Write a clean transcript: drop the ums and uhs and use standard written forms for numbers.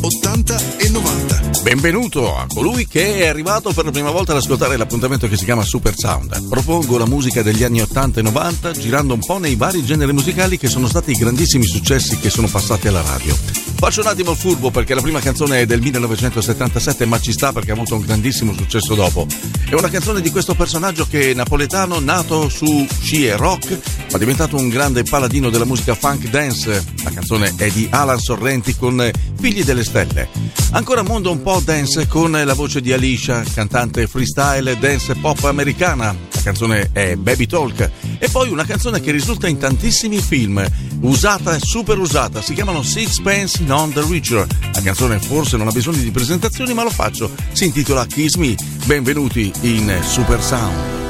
80 e 90. Benvenuto a colui che è arrivato per la prima volta ad ascoltare l'appuntamento che si chiama Super Sound. Propongo la musica degli anni 80 e 90 girando un po' nei vari generi musicali che sono stati i grandissimi successi che sono passati alla radio. Faccio un attimo il furbo perché la prima canzone è del 1977, ma ci sta perché ha avuto un grandissimo successo dopo. È una canzone di questo personaggio che è napoletano, nato su sci e rock, ma diventato un grande paladino della musica funk dance. La canzone è di Alan Sorrenti con Figli delle Stelle. Ancora mondo un po' dance con la voce di Alicia, cantante freestyle dance pop americana. La canzone è Baby Talk. E poi una canzone che risulta in tantissimi film, usata e super usata, si chiamano Sixpence None the Richer. La canzone forse non ha bisogno di presentazioni, ma lo faccio, si intitola Kiss Me. Benvenuti in Super Sound.